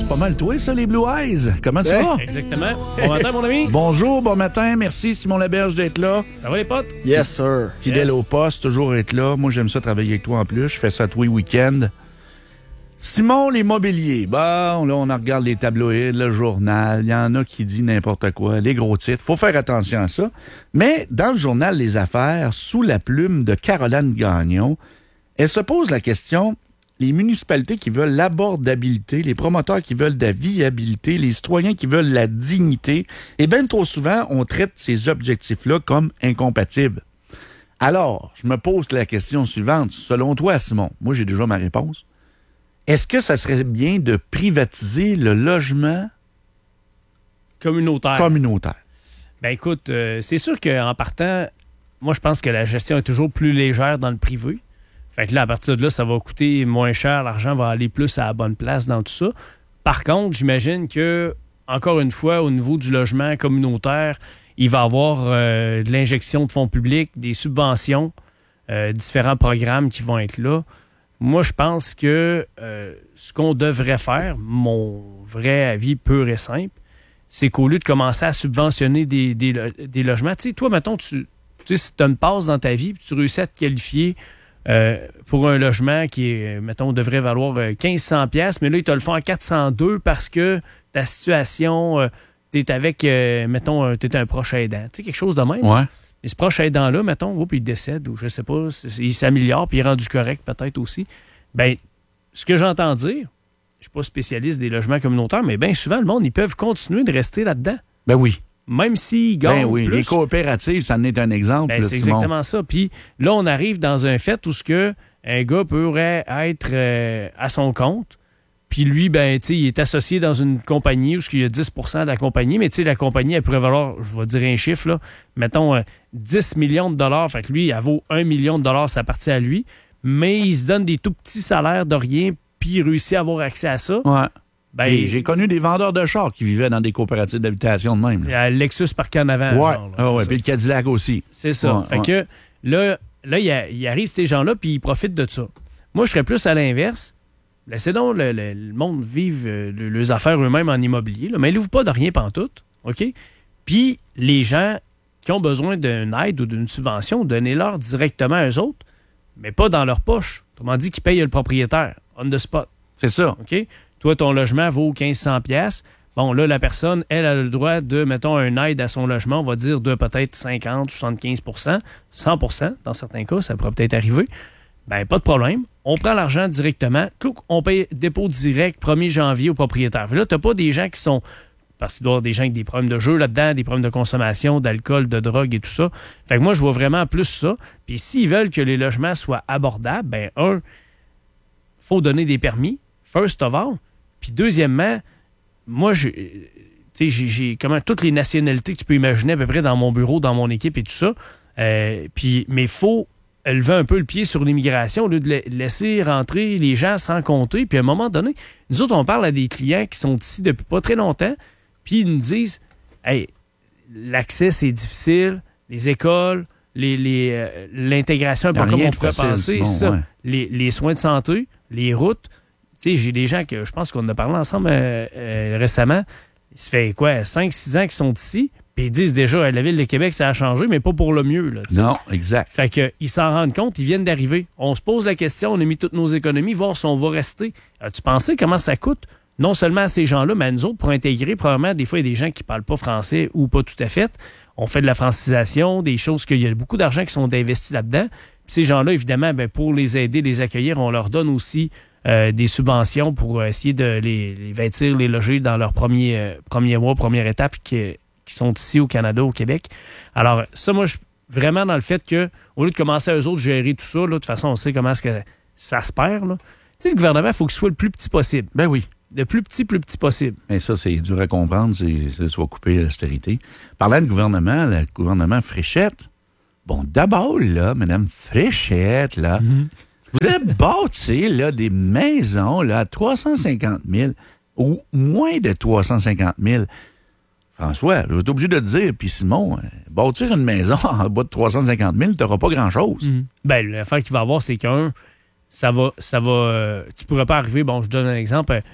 pas mal toi, ça, les Blue Eyes. Comment tu vas? Exactement. Bon matin, mon ami. Bonjour, bon matin. Merci, Simon Laberge, d'être là. Ça va, les potes? Yes, sir. Fidèle au poste, toujours être là. Moi, j'aime ça travailler avec toi en plus. Je fais ça tous les week-ends. Simon, l'immobilier. Bon, là, on regarde les tabloïds, le journal. Il y en a qui disent n'importe quoi, les gros titres. Faut faire attention à ça. Mais dans le journal Les Affaires, sous la plume de Caroline Gagnon, elle se pose la question, les municipalités qui veulent l'abordabilité, les promoteurs qui veulent de la viabilité, les citoyens qui veulent la dignité, et bien trop souvent, on traite ces objectifs-là comme incompatibles. Alors, je me pose la question suivante. Selon toi, Simon, moi j'ai déjà ma réponse. Est-ce que ça serait bien de privatiser le logement communautaire? Ben écoute, c'est sûr qu'en partant, moi je pense que la gestion est toujours plus légère dans le privé. Fait que là, à partir de là, ça va coûter moins cher. L'argent va aller plus à la bonne place dans tout ça. Par contre, j'imagine que, encore une fois, au niveau du logement communautaire, il va y avoir de l'injection de fonds publics, des subventions, différents programmes qui vont être là. Moi, je pense que ce qu'on devrait faire, mon vrai avis pur et simple, c'est qu'au lieu de commencer à subventionner des logements, tu sais, toi, mettons, tu sais, si tu as une passe dans ta vie, puis tu réussis à te qualifier pour un logement qui est, mettons, devrait valoir 1500 $, mais là, ils te le font à 402 parce que ta situation, t'es avec, mettons, t'es un proche aidant. Tu sais, quelque chose de même. Ouais. Et ce proche aidant-là, mettons, il décède, ou je sais pas, il s'améliore, puis il est rendu correct peut-être aussi. Bien, ce que j'entends dire, je suis pas spécialiste des logements communautaires, mais bien souvent, le monde, ils peuvent continuer de rester là-dedans. Ben oui. Même s'ils gagnent plus. Les coopératives, ça en est un exemple. Ben, c'est exactement ça. Puis là, on arrive dans un fait où un gars pourrait être à son compte, puis lui, ben, tu sais, il est associé dans une compagnie où il y a 10 % de la compagnie, mais tu sais, la compagnie, elle pourrait valoir, je vais dire un chiffre, là, mettons 10 millions de dollars. Fait que lui, elle vaut 1 million de dollars, ça appartient à lui, mais il se donne des tout petits salaires de rien, puis il réussit à avoir accès à ça. Ouais. Ben, j'ai connu des vendeurs de chars qui vivaient dans des coopératives d'habitation de même. Là. Lexus Parc en avant. Ouais, genre, puis le Cadillac aussi. C'est ça. Ouais, fait que là il arrive ces gens-là, puis ils profitent de ça. Moi, je serais plus à l'inverse. Laissez donc le monde vivre leurs affaires eux-mêmes en immobilier. Là. Mais mêlez-vous pas de rien pantoute. OK? Puis les gens qui ont besoin d'une aide ou d'une subvention, donnez-leur directement à eux autres, mais pas dans leur poche. Autrement dit, qu'ils payent le propriétaire, on the spot. C'est ça. OK? Toi, ton logement vaut 1500 $. Bon, là, la personne, elle a le droit de, mettons, une aide à son logement, on va dire de peut-être 50, 75 %, 100 % dans certains cas, ça pourrait peut-être arriver. Ben, pas de problème. On prend l'argent directement. On paye dépôt direct 1er janvier au propriétaire. Là, tu n'as pas des gens qui sont... Parce qu'il doit y avoir des gens avec des problèmes de jeu là-dedans, des problèmes de consommation, d'alcool, de drogue et tout ça. Fait que moi, je vois vraiment plus ça. Puis s'ils veulent que les logements soient abordables, ben, faut donner des permis, first of all. Puis deuxièmement, moi, j'ai comment toutes les nationalités que tu peux imaginer à peu près dans mon bureau, dans mon équipe et tout ça. Mais il faut lever un peu le pied sur l'immigration au lieu de laisser rentrer les gens sans compter. Puis à un moment donné, nous autres, on parle à des clients qui sont ici depuis pas très longtemps, puis ils nous disent « Hey, l'accès, c'est difficile, les écoles, l'intégration, un peu comme on pourrait penser, ça, ouais. les soins de santé, les routes. » Tu sais, j'ai des gens que je pense qu'on a parlé ensemble récemment. Il se fait quoi, 5-6 ans qu'ils sont ici, puis ils disent déjà, la Ville de Québec, ça a changé, mais pas pour le mieux. Là, non, exact. Fait qu'ils s'en rendent compte, ils viennent d'arriver. On se pose la question, on a mis toutes nos économies, voir si on va rester. As-tu pensé comment ça coûte? Non seulement à ces gens-là, mais à nous autres, pour intégrer, probablement, des fois, il y a des gens qui ne parlent pas français ou pas tout à fait. On fait de la francisation, des choses qu'il y a beaucoup d'argent qui sont investis là-dedans. Puis ces gens-là, évidemment, ben, pour les aider, les accueillir, on leur donne aussi des subventions pour essayer de les vêtir, les loger dans leur premier mois, première étape qui sont ici au Canada, au Québec. Alors, ça, moi, je suis vraiment dans le fait que, au lieu de commencer à eux autres gérer tout ça, là, de toute façon, on sait comment est-ce que ça se perd. Tu sais, le gouvernement, il faut qu'il soit le plus petit possible. Ben oui. Le plus petit possible. Mais ça, c'est dur à comprendre, c'est soit couper l'austérité. Parlant de gouvernement, le gouvernement Fréchette, bon, d'abord, là, Mme Fréchette, là, vous allez bâtir là, des maisons là, à 350 000 ou moins de 350 000. François, je vais être obligé de te dire, puis Simon, bâtir une maison en bas de 350 000, tu n'auras pas grand-chose. Ben, l'affaire qu'il va avoir, c'est tu pourrais pas arriver, bon, je donne un exemple,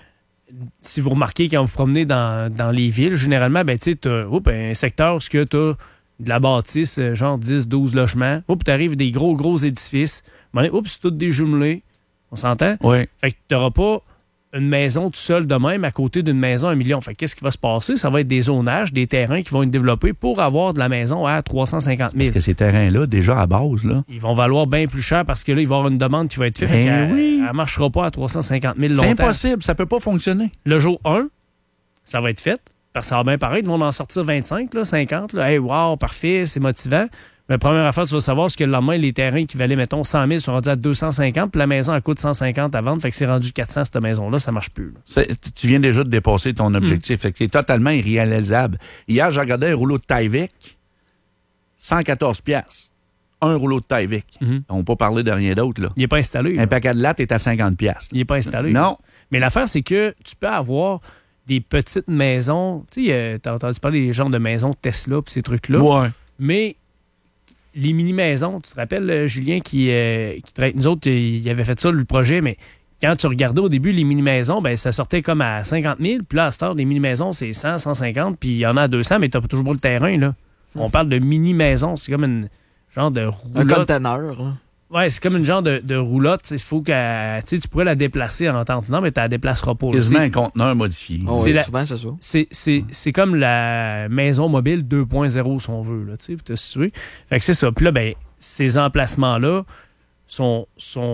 si vous remarquez quand vous promenez dans les villes, généralement, ben, tu sais, tu as un secteur où tu as de la bâtisse, genre 10, 12 logements. Tu arrives des gros édifices. C'est tout déjumelé. On s'entend? Oui. Fait que tu n'auras pas une maison tout seul de même à côté d'une maison à 1 million. Fait qu'est-ce qui va se passer? Ça va être des zonages, des terrains qui vont être développés pour avoir de la maison à 350 000. Parce que ces terrains-là, déjà à base, là, ils vont valoir bien plus cher parce que là, il va y avoir une demande qui va être faite. Elle ne marchera pas à 350 000 longtemps. C'est impossible, ça peut pas fonctionner. Le jour 1, ça va être fait. Parce que ça va bien paraître, ils vont en sortir 25, là, 50. Là. Hey, wow, parfait, c'est motivant. Mais la première affaire, tu vas savoir, c'est que le lendemain, les terrains qui valaient, mettons, 100 000 sont rendus à 250, puis la maison, elle coûte 150 à vendre, fait que c'est rendu 400, cette maison-là, ça marche plus. Tu viens déjà de dépasser ton objectif, fait que c'est totalement irréalisable. Hier, j'ai regardé un rouleau de Tyvek, 114 $. Un rouleau de Tyvek. On n'a pas parlé de rien d'autre, là. Il n'est pas installé. Un paquet de lattes est à 50 $. Il n'est pas installé. Non. Là. Mais l'affaire, c'est que tu peux avoir des petites maisons. Tu sais, t'as entendu parler des genres de maisons Tesla pis ces trucs-là. Ouais. Mais les mini-maisons, tu te rappelles, Julien, qui travaille nous autres, il avait fait ça, le projet, mais quand tu regardais au début les mini-maisons, ben ça sortait comme à 50 000. Puis là, à cette heure, des mini-maisons, c'est 100, 150, puis il y en a à 200, mais tu n'as toujours pas le terrain, là. On parle de mini-maisons. C'est comme une genre de roulotte. Un conteneur, là. Ouais, c'est comme une genre de roulotte. Il faut que tu pourrais la déplacer en temps ordinaire, mais tu la déplaceras pas. Quasiment un conteneur modifié. Oh, oui, souvent, c'est ça. C'est comme la maison mobile 2.0, si on veut, là, pour te situer. Fait que c'est ça. Puis là, ben, ces emplacements-là sont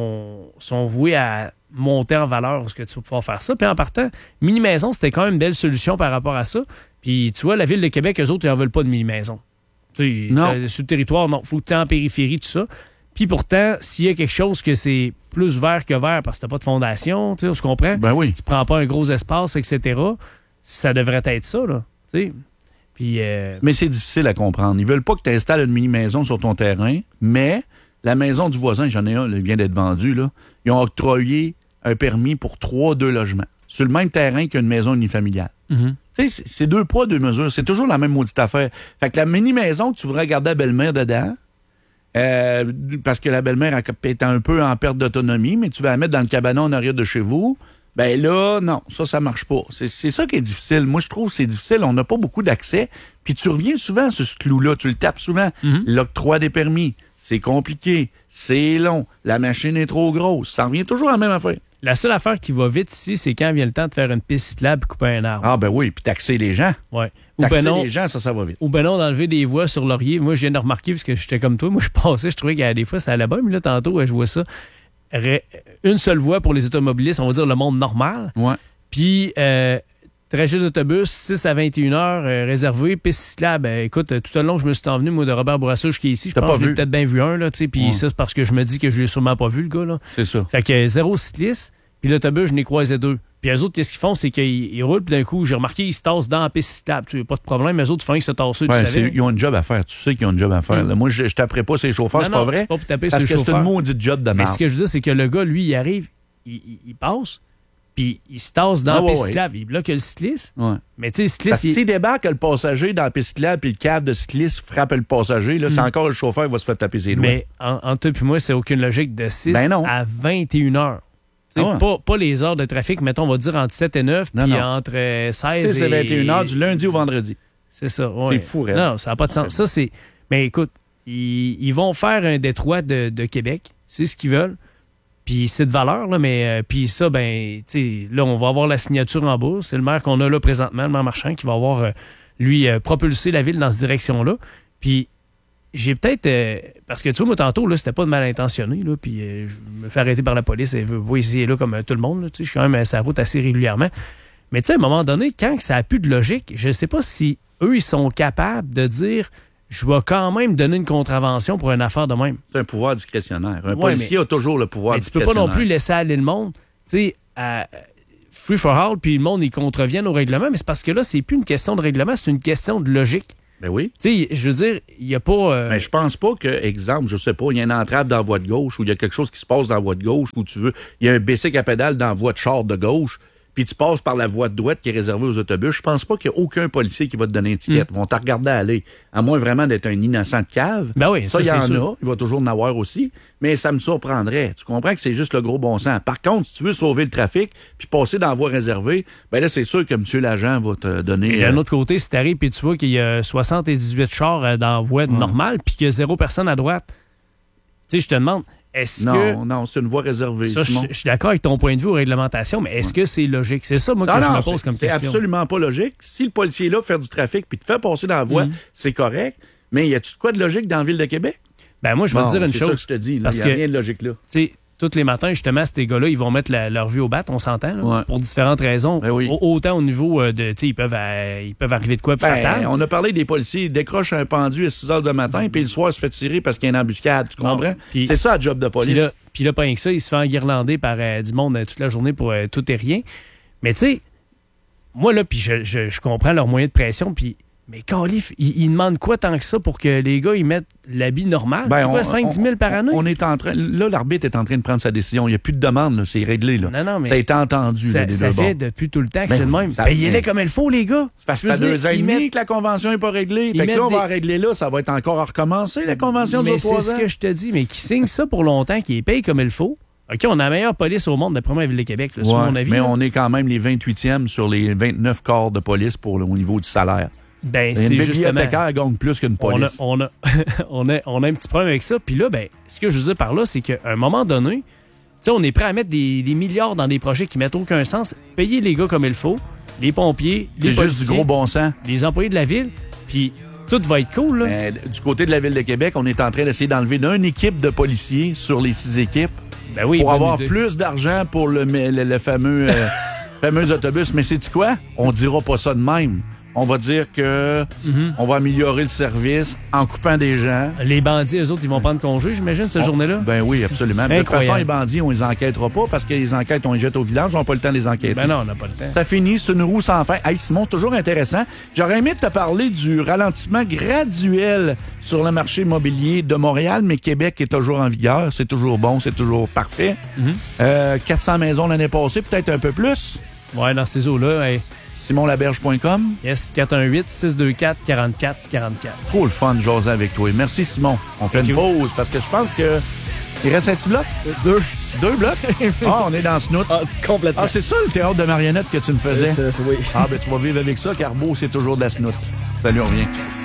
voués à monter en valeur parce que tu vas pouvoir faire ça. Puis en partant, mini-maison, c'était quand même une belle solution par rapport à ça. Puis tu vois, la Ville de Québec, eux autres, ils n'en veulent pas de mini-maison. Non. Sur le territoire, non. Il faut que tu aies en périphérie, tout ça. Puis pourtant, s'il y a quelque chose que c'est plus vert que vert parce que t'as pas de fondation, tu sais, on se comprend? Ben oui. Tu prends pas un gros espace, etc. Ça devrait être ça, là. Tu sais. Puis, mais c'est difficile à comprendre. Ils veulent pas que tu installes une mini-maison sur ton terrain, mais la maison du voisin, j'en ai un, là, il vient d'être vendu, là, ils ont octroyé un permis pour 2 logements sur le même terrain qu'une maison unifamiliale. Mm-hmm. Tu sais, c'est 2 poids, 2 mesures. C'est toujours la même maudite affaire. Fait que la mini-maison que tu voudrais garder à belle-mère dedans, parce que la belle-mère est un peu en perte d'autonomie, mais tu vas la mettre dans le cabanon en arrière de chez vous, ben là, non, ça marche pas. C'est ça qui est difficile. Moi, je trouve que c'est difficile. On n'a pas beaucoup d'accès. Puis tu reviens souvent sur ce clou-là. Tu le tapes souvent. L'octroi des permis, c'est compliqué, c'est long, la machine est trop grosse. Ça revient toujours à la même affaire. La seule affaire qui va vite ici, c'est quand vient le temps de faire une piste cyclable et couper un arbre. Ah ben oui, puis taxer les gens. Ouais. Taxer les gens, ça va vite. Ou ben non, d'enlever des voies sur Laurier. Moi, je viens de remarquer, parce que j'étais comme toi, moi je passais, je trouvais qu'il y a des fois, ça allait bien, mais là, tantôt, je vois ça. Une seule voie pour les automobilistes, on va dire le monde normal. Ouais. Puis, trajet d'autobus, 6 à 21 heures, réservé, piste cyclable. Écoute, tout le long, je me suis envenu, moi, de Robert Bourassa jusqu'à ici. Je pense que j'ai peut-être bien vu un, là, tu sais. Puis ça, c'est parce que je me dis que je l'ai sûrement pas vu, le gars, là. C'est ça. Fait que 0 cycliste. Puis l'autobus, je n'ai croisé 2. Puis eux autres, qu'est-ce qu'ils font? C'est qu'ils roulent, puis d'un coup, j'ai remarqué, ils se tassent dans la piste cyclable. Tu sais, pas de problème, mais eux autres, ils font qu'ils se tassent. Ouais, ils ont un job à faire. Tu sais qu'ils ont un job à faire. Là. Moi, je taperai pas ces chauffeurs, c'est pas vrai. C'est pas pour taper parce que c'est une maudite job de merde. Mais ce que je veux dire, c'est que le gars, lui, il arrive, il passe, puis il se tasse dans la piste cyclable. Il bloque le cycliste. Ouais. Mais tu sais, le cycliste. S'il débarque le passager dans la piste cyclable, puis le cadre de cycliste frappe le passager, là, c'est encore le chauffeur qui va se faire taper ses doigts. Mais en toi puis moi, c'est aucune logique de 6 à 21 heures. Pas les heures de trafic, mettons, on va dire entre 7 et 9, puis entre 16 6 et 21 heures du lundi au vendredi. C'est ça, ouais. C'est fou, Non, ça n'a pas de sens. Ça, c'est... Mais écoute, ils vont faire un détroit de Québec. C'est ce qu'ils veulent. Puis c'est de valeur, là, mais... puis ça, ben, tu sais, là, on va avoir la signature en bas. C'est le maire qu'on a là présentement, le maire Marchand, qui va avoir, lui, propulsé la ville dans cette direction-là. Puis j'ai peut-être... parce que, tu vois, moi, tantôt, là, c'était pas de mal intentionné, là, puis je me fais arrêter par la police et veut ici et là comme tout le monde, là, tu sais, je suis quand même à sa route assez régulièrement. Mais, tu sais, à un moment donné, quand ça a plus de logique, je sais pas si eux, ils sont capables de dire je vais quand même donner une contravention pour une affaire de même. C'est un pouvoir discrétionnaire. Un policier a toujours le pouvoir discrétionnaire. Tu peux pas non plus laisser aller le monde, tu sais, free for all, puis le monde, ils contreviennent au règlement, mais c'est parce que là, c'est plus une question de règlement, c'est une question de logique. Ben oui. Tu sais, je veux dire, il n'y a pas... Mais je pense pas que, exemple, je sais pas, il y a une entrave dans la voie de gauche ou il y a quelque chose qui se passe dans la voie de gauche où tu veux, il y a un bicycle à pédale dans la voie de char de gauche, puis tu passes par la voie de droite qui est réservée aux autobus, je pense pas qu'il y a aucun policier qui va te donner une étiquette. Ils vont te regarder aller. À moins vraiment d'être un innocent de cave. Ben oui, ça, il y en a. Il va toujours en avoir aussi. Mais ça me surprendrait. Tu comprends que c'est juste le gros bon sens. Par contre, si tu veux sauver le trafic puis passer dans la voie réservée, ben là, c'est sûr que monsieur l'agent va te donner... Et d'un autre côté, si t'arrives puis tu vois qu'il y a 78 chars dans la voie normale puis qu'il y a 0 personne à droite, tu sais, je te demande... Non, c'est une voie réservée. Ça, je suis d'accord avec ton point de vue aux réglementations, mais est-ce que c'est logique? C'est ça, moi, que je me pose comme question. C'est absolument pas logique. Si le policier est là pour faire du trafic puis te fait passer dans la voie, c'est correct. Mais y a-tu de quoi de logique dans la ville de Québec? Ben moi, je vais te dire une chose. C'est ça que je te dis. Il n'y a rien de logique là. Tu sais, tous les matins, justement, ces gars-là, ils vont mettre leur vue au bat, on s'entend, là, pour différentes raisons. Ben oui. Autant au niveau de, tu sais, ils peuvent arriver de quoi fatal. On a parlé des policiers, ils décrochent un pendu à 6 h du matin, puis le soir, ils se fait tirer parce qu'il y a une embuscade, tu comprends? C'est ça, le job de police. Puis là, pas rien que ça, il se fait enguirlander par du monde toute la journée pour tout et rien. Mais tu sais, moi, là, puis je comprends leur moyen de pression, puis... Mais Calif, ils demandent quoi tant que ça pour que les gars ils mettent l'habit normal? C'est quoi, 5-10 000 par année? On est en train... Là, l'arbitre est en train de prendre sa décision. Il n'y a plus de demande, là. C'est réglé. Là. Non, mais ça a été entendu. Ça fait depuis tout le temps que c'est le même. Payez-les comme il faut, les gars. Ça fait 2 ans et demi que la convention n'est pas réglée. Fait que là, on va régler là. Ça va être encore à recommencer, la convention de 3 ans. Mais c'est ce que je te dis. Mais qui signe ça pour longtemps, qui les paye comme il faut? OK, on a la meilleure police au monde, d'après moi, la Ville de Québec, là, sur mon avis. Mais là. on est quand même les 28e sur les 29 corps de police au niveau du salaire. Ben, c'est justement... bibliothécaire gagne plus qu'une police. On a un petit problème avec ça. Puis là, ben, ce que je veux dire par là, c'est qu'à un moment donné, tu sais, on est prêt à mettre des milliards dans des projets qui mettent aucun sens. Payer les gars comme il faut, les pompiers, les policiers, juste du gros bon sens. Les employés de la ville, puis tout va être cool, là. Du côté de la Ville de Québec, on est en train d'essayer d'enlever d'une équipe de policiers sur les 6 équipes ben oui, pour avoir plus d'argent pour le fameux autobus. Mais c'est-tu quoi? On dira pas ça de même. On va dire que on va améliorer le service en coupant des gens. Les bandits, eux autres, ils vont prendre congé, j'imagine, cette journée-là? Ben oui, absolument. De toute façon, les bandits, on les enquêtera pas parce que les enquêtes, on les jette au village, on n'a pas le temps de les enquêter. Ben non, on n'a pas le temps. Ça finit, c'est une roue sans fin. Hey, Simon, c'est toujours intéressant. J'aurais aimé te parler du ralentissement graduel sur le marché immobilier de Montréal, mais Québec est toujours en vigueur. C'est toujours bon, c'est toujours parfait. 400 maisons l'année passée, peut-être un peu plus. Ouais, dans ces eaux-là, hey. SimonLaberge.com. Yes, 418-624-4444. Trop le fun de jaser avec toi. Merci, Simon. On fait une pause parce que je pense que il reste un petit bloc. 2 blocs? On est dans Snoot. Complètement. C'est ça le théâtre de marionnettes que tu me faisais? C'est ça, oui. Ben tu vas vivre avec ça, car beau, c'est toujours de la Snoot. Salut, on revient.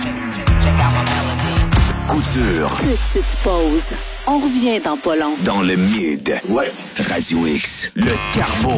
Couture. Petite pause. On revient dans pas long. Dans le mid. Ouais. Radio X. Le Carbo.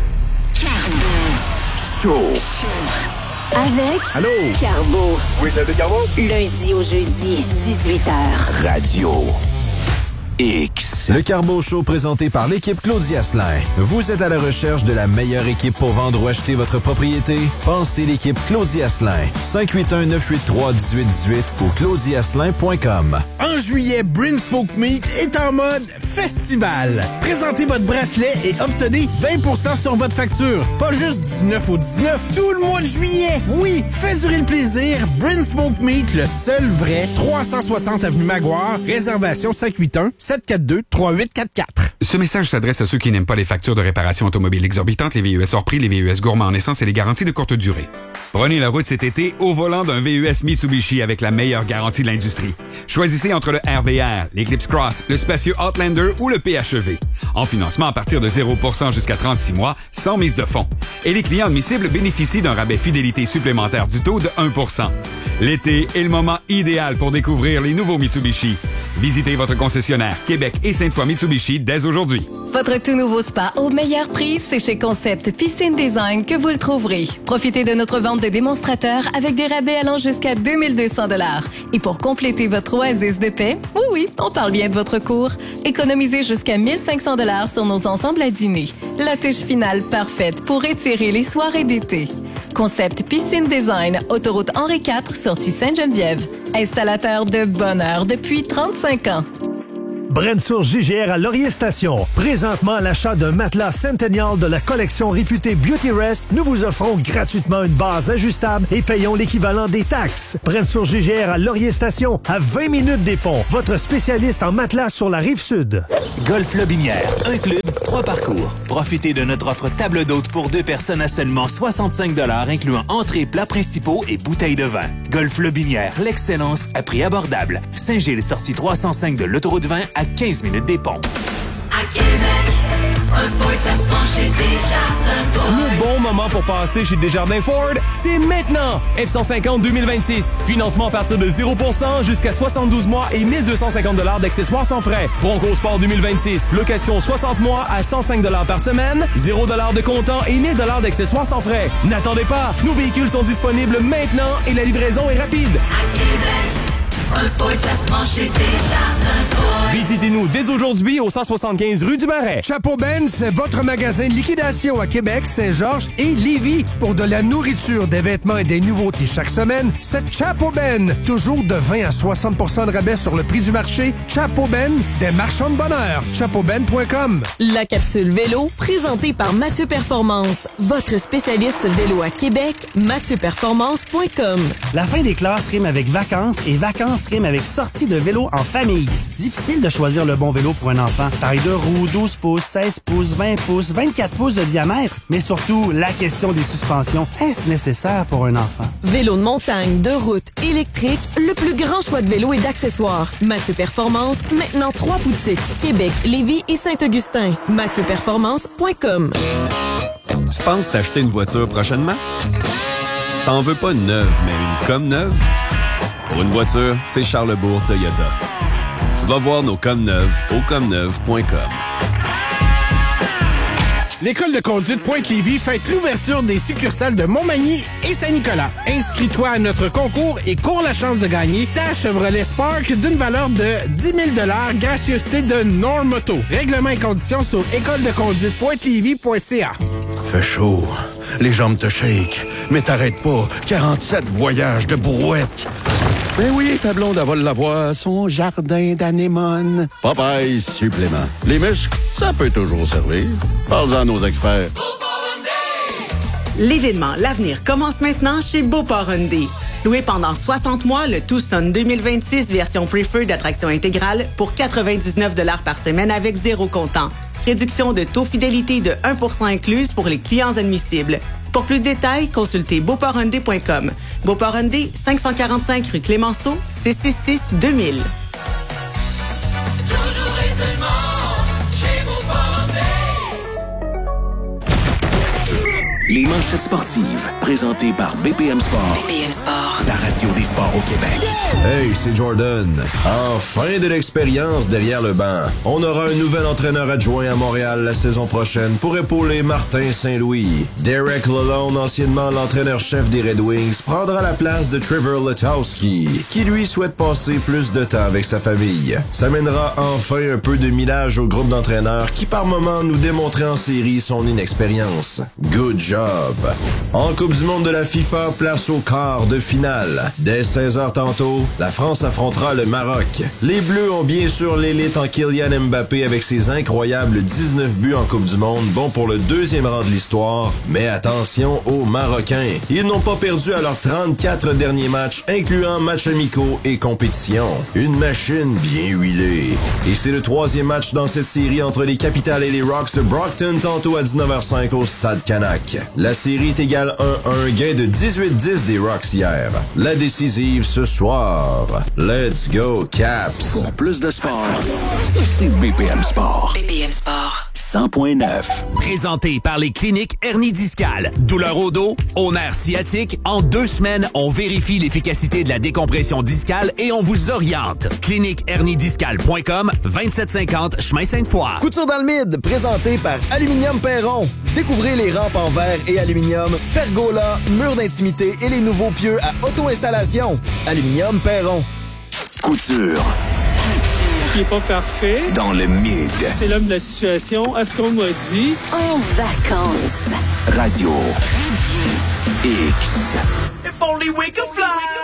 Show. Avec Allô? Carbo. Oui, c'est Carbo. Lundi au jeudi, 18h. Radio X. Le Carbo Show présenté par l'équipe Claudie Asselin. Vous êtes à la recherche de la meilleure équipe pour vendre ou acheter votre propriété? Pensez l'équipe Claudie Asselin. 581-983-1818 ou claudieasselin.com. En juillet, Brinsmoke Meat est en mode festival. Présentez votre bracelet et obtenez 20% sur votre facture. Pas juste du 9 au 19, tout le mois de juillet. Oui, faites durer le plaisir. Brinsmoke Meat, le seul vrai, 360 avenue Maguire. Réservation 581-742-3844. Ce message s'adresse à ceux qui n'aiment pas les factures de réparation automobile exorbitantes, les VUS hors prix, les VUS gourmands en essence et les garanties de courte durée. Prenez la route cet été au volant d'un VUS Mitsubishi avec la meilleure garantie de l'industrie. Choisissez entre le RVR, l'Eclipse Cross, le spacieux Outlander ou le PHEV. En financement à partir de 0% jusqu'à 36 mois, sans mise de fonds. Et les clients admissibles bénéficient d'un rabais fidélité supplémentaire du taux de 1%. L'été est le moment idéal pour découvrir les nouveaux Mitsubishi. Visitez votre concessionnaire Québec et Sainte-Foy Mitsubishi dès aujourd'hui. Votre tout nouveau spa au meilleur prix, c'est chez Concept Piscine Design que vous le trouverez. Profitez de notre vente de démonstrateurs avec des rabais allant jusqu'à 2200 $. Et pour compléter votre oasis de paix, oui, on parle bien de votre cours, économisez jusqu'à 1500 $ sur nos ensembles à dîner. La touche finale parfaite pour étirer les soirées d'été. Concept Piscine Design, autoroute Henri IV, sortie Sainte-Geneviève. Installateur de bonheur depuis 35 ans. Brensour JGR à Laurier-Station. Présentement, à l'achat d'un matelas Centennial de la collection réputée Beauty Rest, nous vous offrons gratuitement une base ajustable et payons l'équivalent des taxes. Brensour JGR à Laurier-Station, à 20 minutes des ponts. Votre spécialiste en matelas sur la Rive-Sud. Golf Lobinière. Un club, 3 parcours. Profitez de notre offre table d'hôte pour 2 personnes à seulement 65 $, incluant entrées, plats principaux et bouteilles de vin. Golf Lobinière, l'excellence à prix abordable. Saint-Gilles, sortie 305 de l'autoroute 20 à 15 minutes des ponts. À Québec, un Ford, ça se prend chez Desjardins Ford. Le bon moment pour passer chez Desjardins Ford, c'est maintenant! F-150 2026. Financement à partir de 0% jusqu'à 72 mois et 1250 $ d'accessoires sans frais. Bronco Sport 2026. Location 60 mois à 105 $ par semaine, 0 $ de comptant et 1000 $ d'accessoires sans frais. N'attendez pas! Nos véhicules sont disponibles maintenant et la livraison est rapide. À Québec, un Ford, ça se prend chez Desjardins Ford. Visitez-nous dès aujourd'hui au 175 rue du Marais. Chapeau Ben, c'est votre magasin de liquidation à Québec, Saint-Georges et Lévis. Pour de la nourriture, des vêtements et des nouveautés chaque semaine, c'est Chapeau Ben. Toujours de 20 à 60 % de rabais sur le prix du marché. Chapeau Ben, des marchands de bonheur. chapeauben.com. La capsule vélo, présentée par Mathieu Performance. Votre spécialiste vélo à Québec, MathieuPerformance.com. La fin des classes rime avec vacances et vacances rime avec sortie de vélo en famille. Difficile de choisir le bon vélo pour un enfant. Taille de roue, 12 pouces, 16 pouces, 20 pouces, 24 pouces de diamètre. Mais surtout, la question des suspensions. Est-ce nécessaire pour un enfant? Vélo de montagne, de route, électrique, le plus grand choix de vélos et d'accessoires. Mathieu Performance, maintenant 3 boutiques. Québec, Lévis et Saint-Augustin. MathieuPerformance.com. Tu penses t'acheter une voiture prochainement? T'en veux pas une neuve, mais une comme neuve? Pour une voiture, c'est Charlesbourg Toyota. Va voir nos comme neuves au comneuve.com. L'École de conduite Pointe-Lévis fête l'ouverture des succursales de Montmagny et Saint-Nicolas. Inscris-toi à notre concours et cours la chance de gagner ta Chevrolet Spark d'une valeur de 10 000 $, gracieuseté de Normoto. Règlements et conditions sur écoledeconduite.lévis.ca. Fait chaud, les jambes te shake, mais t'arrêtes pas. 47 voyages de brouette. Ben oui, ta blonde, elle va l'avoir, son jardin d'anémones. Popeye supplément. Les muscles, ça peut toujours servir. Parle-en à nos experts. L'événement L'Avenir commence maintenant chez Beauport Hyundai. Loué pendant 60 mois, le Tucson 2026 version Preferred d'attraction intégrale pour 99 $ par semaine avec 0 comptant. Réduction de taux fidélité de 1% incluse pour les clients admissibles. Pour plus de détails, consultez beauporthyundai.com. Beauport Hyundai, 545 rue Clémenceau, 666-2000. Toujours et seulement chez Beauport Hyundai. Les manchettes sportives, présentées par BPM Sport. BPM Sport. La radio des sports au Québec. Hey, c'est Jordan. Enfin de l'expérience derrière le banc. On aura un nouvel entraîneur adjoint à Montréal la saison prochaine pour épauler Martin Saint-Louis. Derek Lalonde, anciennement l'entraîneur-chef des Red Wings, prendra la place de Trevor Letowski, qui lui souhaite passer plus de temps avec sa famille. Ça mènera enfin un peu de millage au groupe d'entraîneurs qui par moments nous démontrait en série son inexpérience. Good job. En Coupe du monde de la FIFA, place au quart de finale. Dès 16h tantôt, la France affrontera le Maroc. Les Bleus ont bien sûr l'élite en Kylian Mbappé avec ses incroyables 19 buts en Coupe du monde, bon pour le 2e rang de l'histoire. Mais attention aux Marocains. Ils n'ont pas perdu à leurs 34 derniers matchs, incluant matchs amicaux et compétitions. Une machine bien huilée. Et c'est le 3e match dans cette série entre les Capitals et les Rocks de Brockton, tantôt à 19h05 au Stade Canac. La série est égale 1-1, gain de 18-10 des Rocks hier. La décisive ce soir. Let's go, Caps! Pour plus de sport, c'est BPM Sport. BPM Sport. 100.9. Présenté par les cliniques hernie discale. Douleur au dos, au nerf sciatique, en 2 semaines, on vérifie l'efficacité de la décompression discale et on vous oriente. cliniqueherniediscale.com, 2750 chemin Sainte-Foy. Couture dans le mid, présenté par Aluminium Perron. Découvrez les rampes en verre et aluminium, pergola, murs d'intimité et les nouveaux pieux à auto-installation. Aluminium Perron. Couture. Qui est pas parfait. Dans le mid. C'est l'homme de la situation. À ce qu'on m'a dit. En vacances. Radio. X. If only we could fly.